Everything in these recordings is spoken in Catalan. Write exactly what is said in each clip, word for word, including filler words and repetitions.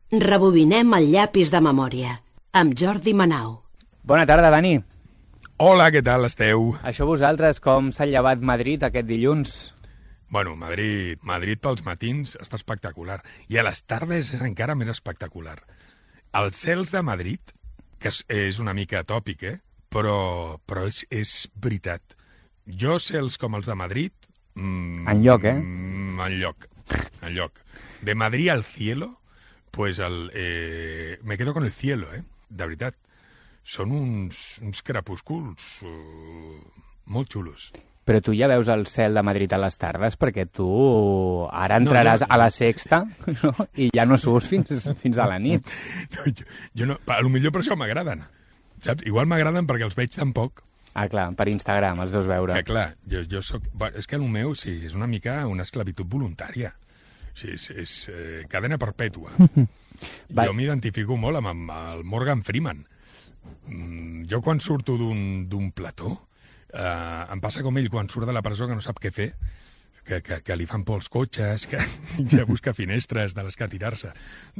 Rebobinem el llapis de memòria, amb Jordi Manau. Bona tarda, Dani. Hola, què tal esteu? Això vosaltres, com s'ha llevat Madrid aquest dilluns? Bueno, Madrid, Madrid pels matins està espectacular. I a les tardes és encara més espectacular. Els cels de Madrid, que és, és una mica tòpic, eh? Però, però és, és veritat. Jo cels com els de Madrid... Mm, enlloc, eh? Mm, enlloc, enlloc. De Madrid al cielo... Pues el, eh, me quedo con el cielo, eh? De veritat. Són uns, uns crepúsculs uh, molt xulos. Però tu ja veus el cel de Madrid a les tardes, perquè tu ara entraràs no, jo... a la sexta, no? I ja no surts fins, fins a la nit. No, jo, jo no, a lo millor per això m'agraden, saps? Igual m'agraden perquè els veig tan poc. Ah, clar, per Instagram els deus veure. Que clar, jo, jo soc... És que el meu, sí, és una mica una esclavitud voluntària. Sí, és, és eh, cadena perpètua. Jo m'identifico molt amb, amb el Morgan Freeman. Mm, jo quan surto d'un plató, eh, em passa com ell quan surt de la presó que no sap què fer, que, que, que li fan por els cotxes, que ja busca finestres de les que tirar-se.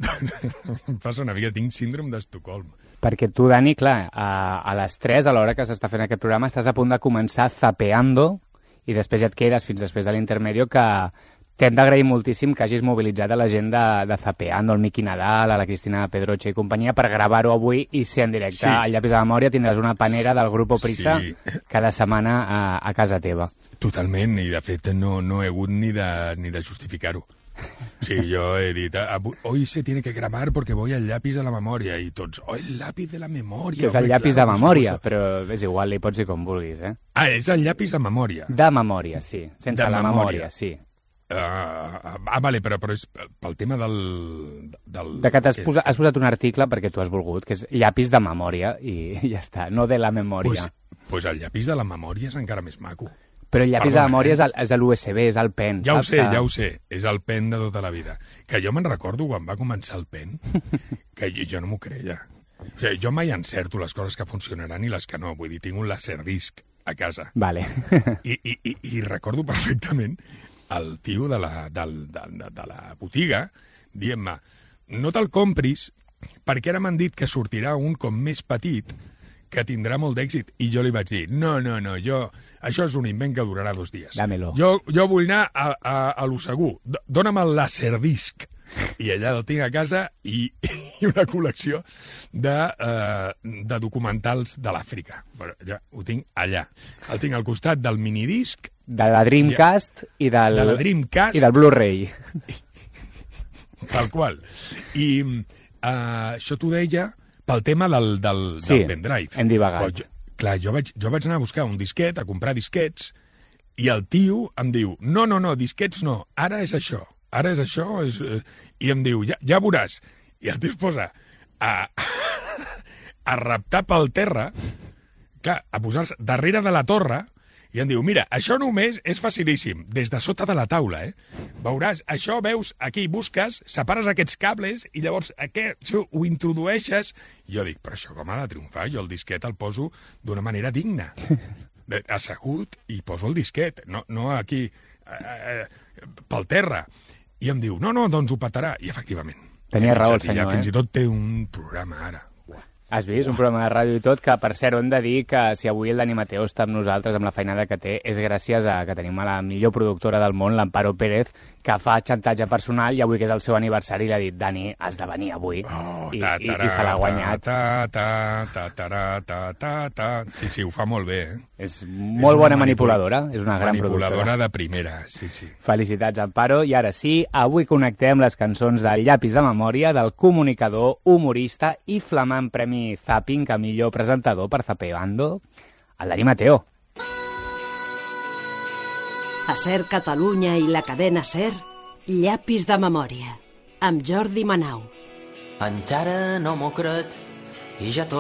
Em passa una mica, tinc síndrome d'Estocolm. Perquè tu, Dani, clar, a, a les tres, a l'hora que s'està fent aquest programa, estàs a punt de començar zapeando i després ja et quedes fins després de l'intermedio que... T'hem d'agrair moltíssim que hagis mobilitzat a la gent de, de Zapeando, el Miqui Nadal, a la Cristina Pedroche i companyia, per gravar-ho avui i ser en directe. Sí. Al Llapis de Memòria tindràs una panera del Grupo Prisa sí. cada setmana a, a casa teva. Totalment, i de fet no, no he hagut ni de, ni de justificar-ho. Sí, jo he dit, hoy se tiene que grabar porque voy al Llapis de la Memòria, i tots, oh, el Llapis de la Memòria. Que és el Llapis de Memòria, però és igual, li pots dir com vulguis, eh? Ah, és el Llapis de Memòria. De Memòria, sí, sense de la memòria, memòria sí. Uh, ah, vale, però, però és pel tema del... del de que t'has posat, has posat un article perquè tu has volgut, que és llapis de memòria, i ja està, no de la memòria. Pues, pues el llapis de la memòria és encara més maco. Però el llapis Perdona, de memòria eh? és l'U S B, és el pen. Ja ho sé, que... ja ho sé, és el pen de tota la vida. Que jo me'n recordo quan va començar el pen, que jo, jo no m'ho creia. O sigui, jo mai encerto les coses que funcionaran i les que no. Vull dir, tinc un laserdisc a casa. Vale. I, i, i, i recordo perfectament el tio de la, de, de, de, de la botiga dient-me, no te'l compris perquè ara m'han dit que sortirà un com més petit que tindrà molt d'èxit. I jo li vaig dir, no, no, no, jo, això és un invent que durarà dos dies. Dámelo. Jo, jo vull anar a, a, a lo segur. Dóna'm el laserdisc. I allà el tinc a casa i, i una col·lecció de, uh, de documentals de l'Àfrica. Bueno, ja ho tinc allà. El tinc al costat del minidisc. De la Dreamcast ja, i del, de la Dreamcast, i del Blu-ray. Tal qual. I uh, això t'ho deia pel tema del, del, sí, del pendrive. Hem divagat. Jo, clar, jo vaig, jo vaig anar a buscar un disquet, a comprar disquets, i el tio em diu, no, no, no, disquets no, ara és això. Ara és això, és, eh, i em diu, ja, ja veuràs. I el tio es posa a, a reptar pel terra, clar, a posar-se darrere de la torre, i em diu, mira, això només és facilíssim, des de sota de la taula, eh? Veuràs, això veus, aquí busques, separes aquests cables, i llavors aquest, ho introdueixes. I jo dic, però això com ha de triomfar? Jo el disquet el poso d'una manera digna. Assegut, i poso el disquet, no, no aquí, eh, eh, pel terra. I em diu, no, no, doncs ho petarà. I, efectivament. Tenia raó el senyor, ja, eh? Fins i tot té un programa ara. Has vist? Un programa de ràdio i tot, que per cert hem de dir que si avui el Dani Mateo està amb nosaltres, amb la feinada que té, és gràcies a que tenim a la millor productora del món, l'Amparo Pérez, que fa xantatge personal, i avui que és el seu aniversari li ha dit, Dani, has de venir avui. Oh, I, ta, i, i se l'ha guanyat. Ta, ta, ta, ta, ta, ta, ta. Sí, sí, ho fa molt bé, eh? És molt és bona manipuladora, és una gran manipuladora productora. de primera, sí, sí. Felicitats, Amparo. I ara sí, avui connectem les cançons del Llapis de Memòria del comunicador, humorista i flamant premi Zapping a millor presentador per Zapeando, el Dani Mateo. A Ser Catalunya i la cadena Ser, Llapis de Memòria, amb Jordi Manau. Encara no m'ho crec i ja tot